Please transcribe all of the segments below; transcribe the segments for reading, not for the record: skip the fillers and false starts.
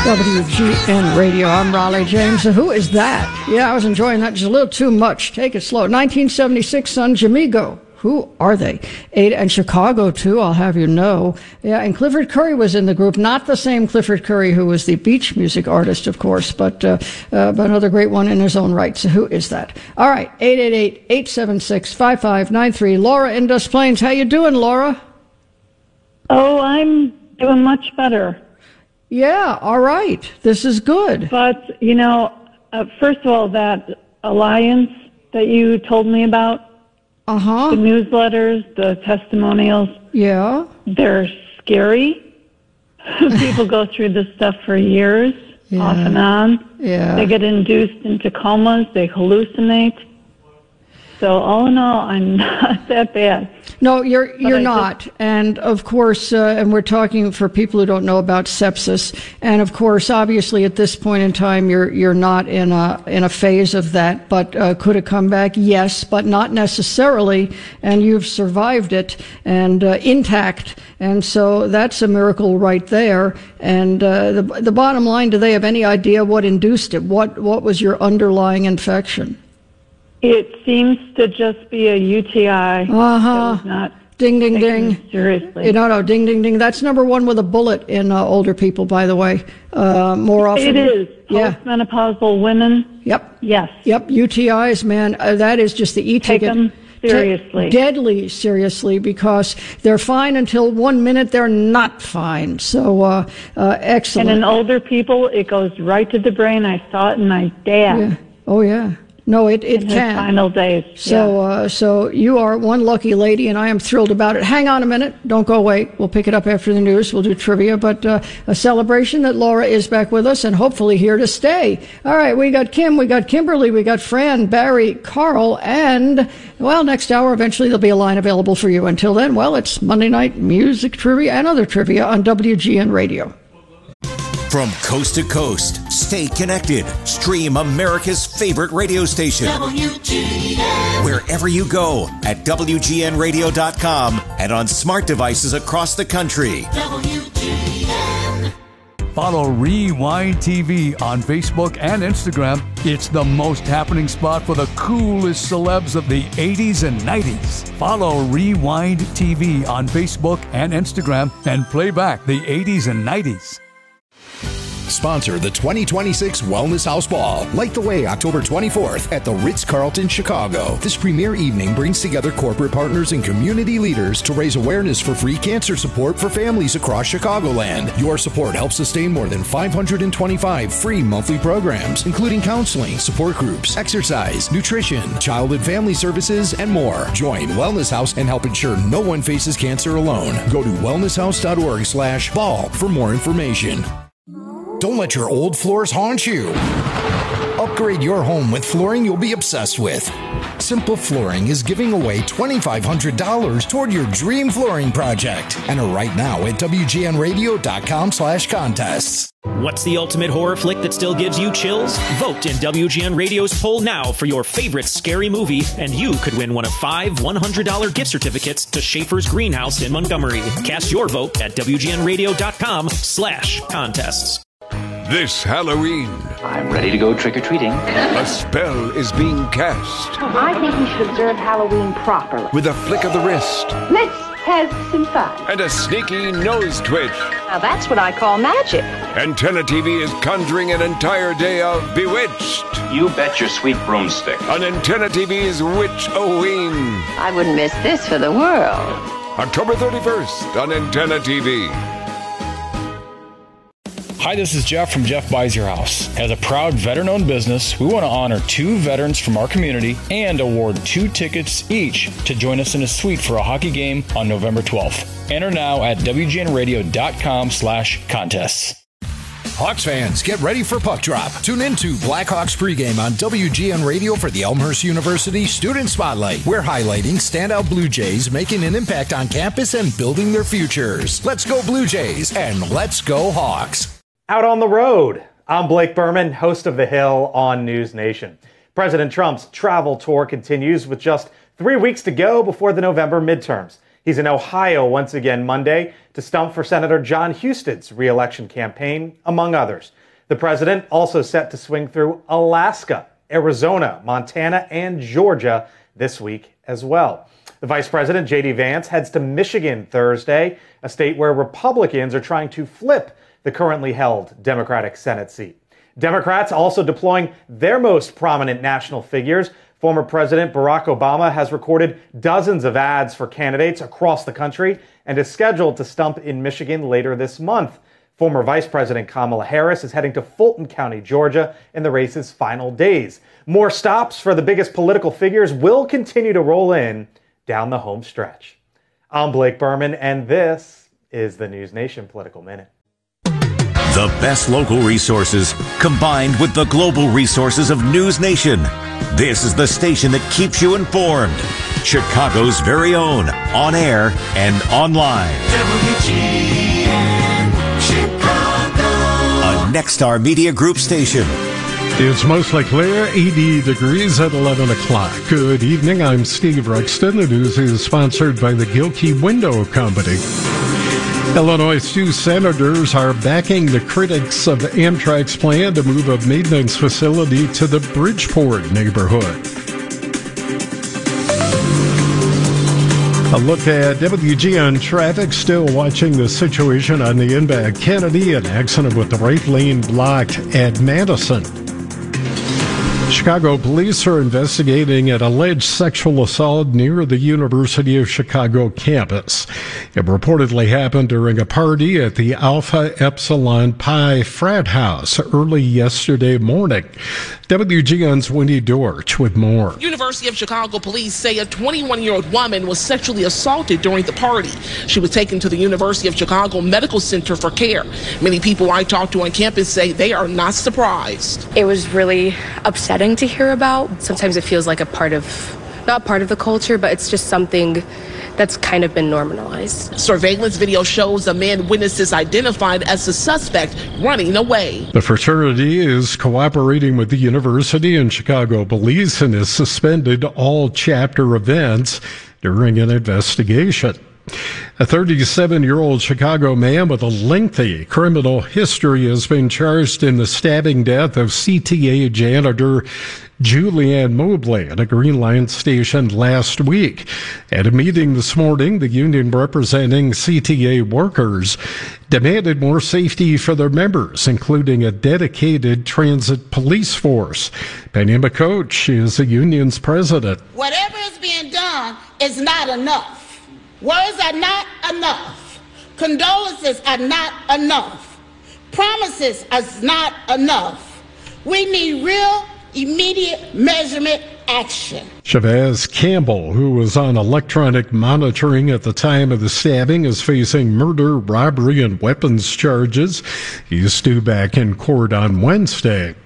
WGN Radio. I'm Raleigh James. Who is that? Yeah, I was enjoying that just a little too much. Take it slow. 1976, San Jamigo. Who are they? And Chicago, too, I'll have you know. Yeah, and Clifford Curry was in the group. Not the same Clifford Curry who was the beach music artist, of course, but another great one in his own right. So who is that? All right, 888-876-5593. Laura in Des Plaines. How you doing, Laura? Oh, I'm doing much better. Yeah, all right. This is good. But, first of all, that alliance that you told me about, the newsletters, the testimonials, yeah, they're scary. People go through this stuff for years, off and on. Yeah. They get induced into comas. They hallucinate. So all in all, I'm not that bad. No, you're not. And of course, and we're talking for people who don't know about sepsis. And of course, obviously, at this point in time, you're not in a phase of that. But could it come back? Yes, but not necessarily. And you've survived it and intact. And so that's a miracle right there. And the bottom line: do they have any idea what induced it? What was your underlying infection? It seems to just be a UTI. That was not ding, ding, ding. Seriously. No, ding, ding, ding. That's number one with a bullet in older people, by the way. More often. It is. Postmenopausal women. Yep. Yes. Yep. UTIs, man. That is just the e-ticket. Take them seriously. Deadly seriously, because they're fine until 1 minute they're not fine. So, excellent. And in older people, it goes right to the brain. I saw it in my dad. Yeah. Oh, yeah. No, it in can. His final days. So, so you are one lucky lady, and I am thrilled about it. Hang on a minute. Don't go away. We'll pick it up after the news. We'll do trivia, but a celebration that Laura is back with us and hopefully here to stay. All right, we got Kim, we got Kimberly, we got Fran, Barry, Carl, and, well, next hour, eventually there'll be a line available for you. Until then, well, it's Monday night music trivia and other trivia on WGN Radio. From coast to coast, stay connected. Stream America's favorite radio station. WGN. Wherever you go at WGNradio.com and on smart devices across the country. WGN. Follow Rewind TV on Facebook and Instagram. It's the most happening spot for the coolest celebs of the 80s and 90s. Follow Rewind TV on Facebook and Instagram and play back the 80s and 90s. Sponsor the 2026 Wellness House Ball. Light the way October 24th at the Ritz-Carlton, Chicago. This premier evening brings together corporate partners and community leaders to raise awareness for free cancer support for families across Chicagoland. Your support helps sustain more than 525 free monthly programs, including counseling, support groups, exercise, nutrition, child and family services, and more. Join Wellness House and help ensure no one faces cancer alone. Go to wellnesshouse.org/ball for more information. Don't let your old floors haunt you. Upgrade your home with flooring you'll be obsessed with. Simple Flooring is giving away $2,500 toward your dream flooring project. Enter right now at WGNradio.com/contests. What's the ultimate horror flick that still gives you chills? Vote in WGN Radio's poll now for your favorite scary movie, and you could win one of 5 $100 gift certificates to Schaefer's Greenhouse in Montgomery. Cast your vote at WGNradio.com/contests. This Halloween, I'm ready to go trick-or-treating. A spell is being cast. I think we should observe Halloween properly. With a flick of the wrist. Let's have some fun. And a sneaky nose twitch. Now that's what I call magic. Antenna TV is conjuring an entire day of Bewitched. You bet your sweet broomstick. On Antenna TV's Witch-O-Ween. I wouldn't miss this for the world. October 31st on Antenna TV. Hi, this is Jeff from Jeff Buys Your House. As a proud veteran-owned business, we want to honor 2 veterans from our community and award 2 tickets each to join us in a suite for a hockey game on November 12th. Enter now at WGNradio.com/contests. Hawks fans, get ready for Puck Drop. Tune into Blackhawks pregame on WGN Radio for the Elmhurst University Student Spotlight. We're highlighting standout Blue Jays making an impact on campus and building their futures. Let's go Blue Jays and let's go Hawks. Out on the road. I'm Blake Berman, host of The Hill on News Nation. President Trump's travel tour continues with just 3 weeks to go before the November midterms. He's in Ohio once again Monday to stump for Senator John Huston's re-election campaign, among others. The president also set to swing through Alaska, Arizona, Montana, and Georgia this week as well. The Vice President, J.D. Vance, heads to Michigan Thursday, a state where Republicans are trying to flip the currently held Democratic Senate seat. Democrats also deploying their most prominent national figures. Former President Barack Obama has recorded dozens of ads for candidates across the country and is scheduled to stump in Michigan later this month. Former Vice President Kamala Harris is heading to Fulton County, Georgia, in the race's final days. More stops for the biggest political figures will continue to roll in down the home stretch. I'm Blake Berman, and this is the News Nation Political Minute. The best local resources combined with the global resources of News Nation. This is the station that keeps you informed. Chicago's very own, on air and online. WGN Chicago. A Nexstar Media Group station. It's mostly clear, 80 degrees at 11 o'clock. Good evening, I'm Steve Rexton. The news is sponsored by the Gilkey Window Company. Illinois' 2 senators are backing the critics of Amtrak's plan to move a maintenance facility to the Bridgeport neighborhood. A look at WGN traffic, still watching the situation on the inbound Kennedy, an accident with the right lane blocked at Madison. Chicago police are investigating an alleged sexual assault near the University of Chicago campus. It reportedly happened during a party at the Alpha Epsilon Pi frat house early yesterday morning. WGN's Wendy Dorch with more. University of Chicago police say a 21-year-old woman was sexually assaulted during the party. She was taken to the University of Chicago Medical Center for care. Many people I talked to on campus say they are not surprised. It was really upsetting to hear about. Sometimes it feels like not part of the culture, but it's just something that's kind of been normalized. Surveillance video shows a man witnesses identified as the suspect running away. The fraternity is cooperating with the university and Chicago police and has suspended all chapter events during an investigation. A 37-year-old Chicago man with a lengthy criminal history has been charged in the stabbing death of CTA janitor Julianne Mobley at a Green Line station last week. At a meeting this morning, the union representing CTA workers demanded more safety for their members, including a dedicated transit police force. Penny McCoach is the union's president. Whatever is being done is not enough. Words are not enough. Condolences are not enough. Promises are not enough. We need real, immediate measurement action. Chavez Campbell, who was on electronic monitoring at the time of the stabbing, is facing murder, robbery, and weapons charges. He's due back in court on Wednesday.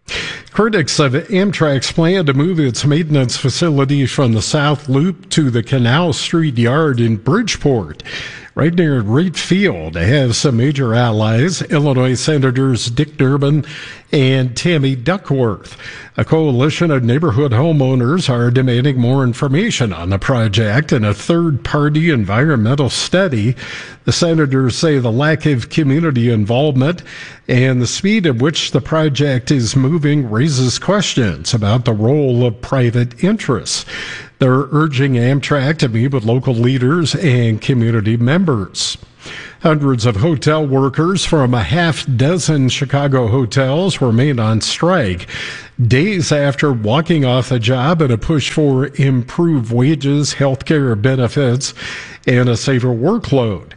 Critics of Amtrak's plan to move its maintenance facility from the South Loop to the Canal Street Yard in Bridgeport, right near Wright Field, have some major allies, Illinois Senators Dick Durbin and Tammy Duckworth. A coalition of neighborhood homeowners are demanding more information on the project in a third-party environmental study. The senators say the lack of community involvement and the speed at which the project is moving raises questions about the role of private interests. They're urging Amtrak to meet with local leaders and community members. Hundreds of hotel workers from a half dozen Chicago hotels remain on strike days after walking off the job in a push for improved wages, health care benefits, and a safer workload.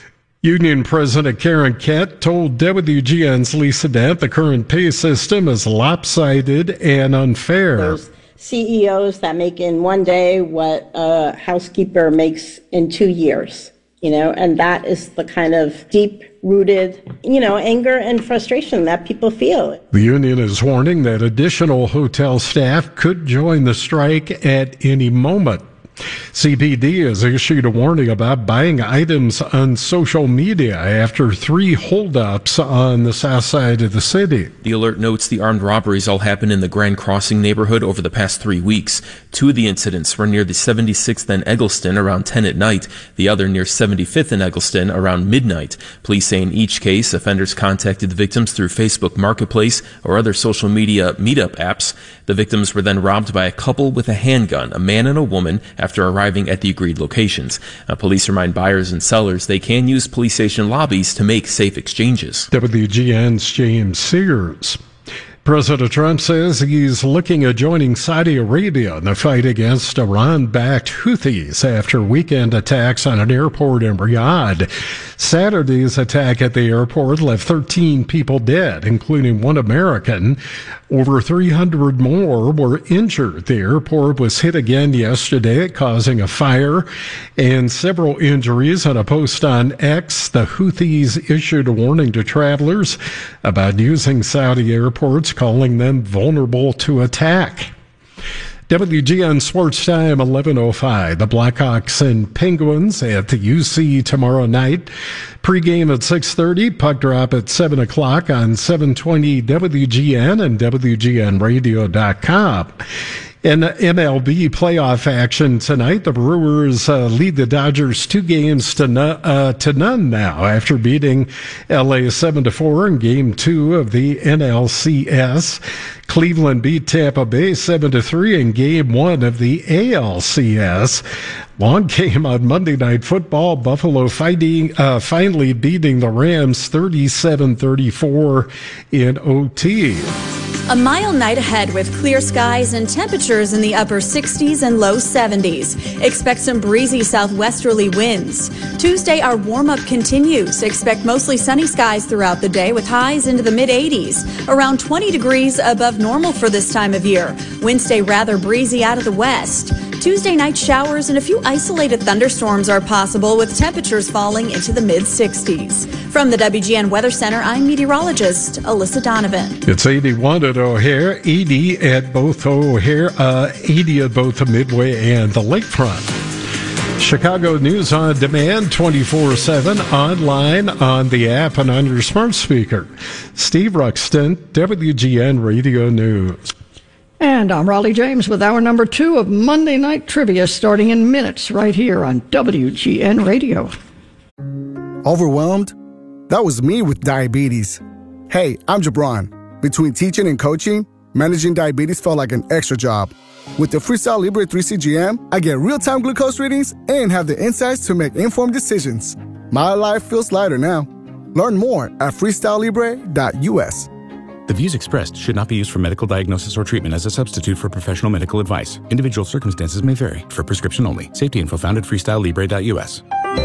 Union President Karen Kent told WGN's Lisa Dent the current pay system is lopsided and unfair. There's CEOs that make in one day what a housekeeper makes in 2 years. And that is the kind of deep-rooted, anger and frustration that people feel. The union is warning that additional hotel staff could join the strike at any moment. CPD has issued a warning about buying items on social media after 3 holdups on the south side of the city. The alert notes the armed robberies all happened in the Grand Crossing neighborhood over the past 3 weeks. 2 of the incidents were near the 76th and Eggleston around 10 at night, the other near 75th and Eggleston around midnight. Police say in each case, offenders contacted the victims through Facebook Marketplace or other social media meetup apps. The victims were then robbed by a couple with a handgun, a man and a woman, after arriving at the agreed locations. Police remind buyers and sellers they can use police station lobbies to make safe exchanges. WGN's James Sears. President Trump says he's looking at joining Saudi Arabia in the fight against Iran-backed Houthis after weekend attacks on an airport in Riyadh. Saturday's attack at the airport left 13 people dead, including 1 American. Over 300 more were injured. The airport was hit again yesterday, causing a fire and several injuries. On a post on X, the Houthis issued a warning to travelers about using Saudi airports, calling them vulnerable to attack. WGN Sports Time, 11:05. The Blackhawks and Penguins at the UC tomorrow night. Pre-game at 6:30. Puck drop at 7 o'clock on 720 WGN and WGNradio.com. In MLB playoff action tonight, the Brewers lead the Dodgers 2 games to none now after beating LA 7-4 in Game 2 of the NLCS. Cleveland beat Tampa Bay 7-3 in Game 1 of the ALCS. Long game on Monday Night Football. Buffalo finally beating the Rams 37-34 in OT. A mild night ahead with clear skies and temperatures in the upper 60s and low 70s. Expect some breezy southwesterly winds. Tuesday, our warm-up continues. Expect mostly sunny skies throughout the day with highs into the mid-80s, around 20 degrees above normal for this time of year. Wednesday, rather breezy out of the west. Tuesday night showers and a few isolated thunderstorms are possible with temperatures falling into the mid-60s. From the WGN Weather Center, I'm meteorologist Alyssa Donovan. It's 81 at O'Hare, 80 at both O'Hare, 80 at both the Midway and the Lakefront. Chicago News on Demand, 24/7, online, on the app, and on your smart speaker. Steve Ruxton, WGN Radio News. And I'm Raleigh James with hour number 2 of Monday Night Trivia, starting in minutes right here on WGN Radio. Overwhelmed? That was me with diabetes. Hey, I'm Jabron. Between teaching and coaching, managing diabetes felt like an extra job. With the Freestyle Libre 3 CGM, I get real-time glucose readings and have the insights to make informed decisions. My life feels lighter now. Learn more at freestylelibre.us. The views expressed should not be used for medical diagnosis or treatment as a substitute for professional medical advice. Individual circumstances may vary. For prescription only. Safety info found at freestylelibre.us.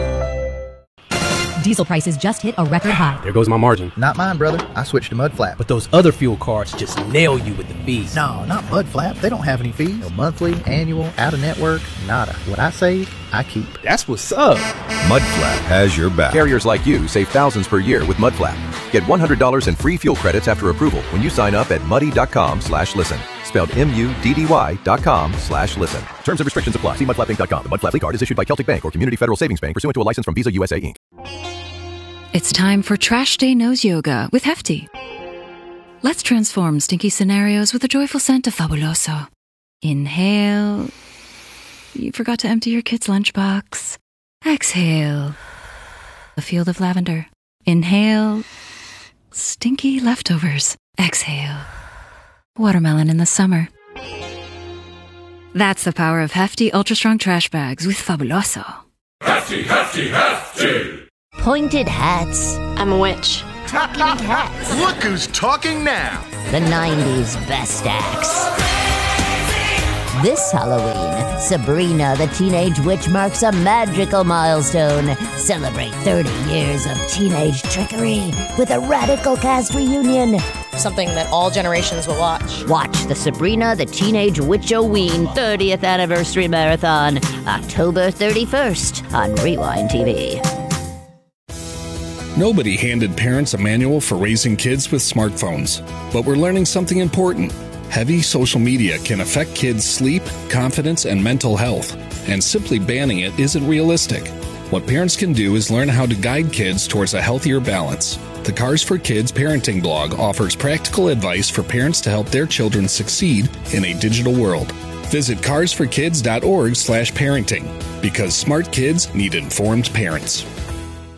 Diesel prices just hit a record high. There goes my margin. Not mine, brother. I switched to Mudflap. But those other fuel cards just nail you with the fees. No, not Mudflap. They don't have any fees. No monthly, annual, out-of-network, nada. What I save, I keep. That's what's up. Mudflap has your back. Carriers like you save thousands per year with Mudflap. Get $100 in free fuel credits after approval when you sign up at muddy.com/listen. Spelled MUDDY.com/listen. Terms and restrictions apply. See mudflappinc.com. The Mudflap card is issued by Celtic Bank or Community Federal Savings Bank pursuant to a license from Visa USA Inc. It's time for Trash Day Nose Yoga with Hefty. Let's transform stinky scenarios with a joyful scent of Fabuloso. Inhale. You forgot to empty your kid's lunchbox. Exhale. A field of lavender. Inhale. Stinky leftovers. Exhale. Watermelon in the summer. That's the power of Hefty Ultra Strong Trash Bags with Fabuloso. Hefty, Hefty, Hefty! Pointed hats. I'm a witch. Talking hats. Look who's talking now. The 90s best acts. This Halloween, Sabrina the Teenage Witch marks a magical milestone. Celebrate 30 years of teenage trickery with a radical cast reunion. Something that all generations will watch. Watch the Sabrina the Teenage Witch-O-Ween 30th Anniversary Marathon, October 31st on Rewind TV. Nobody handed parents a manual for raising kids with smartphones, but we're learning something important. Heavy social media can affect kids' sleep, confidence, and mental health. and simply banning it isn't realistic. What parents can do is learn how to guide kids towards a healthier balance. The Cars for Kids parenting blog offers practical advice for parents to help their children succeed in a digital world. Visit carsforkids.org/parenting, because smart kids need informed parents.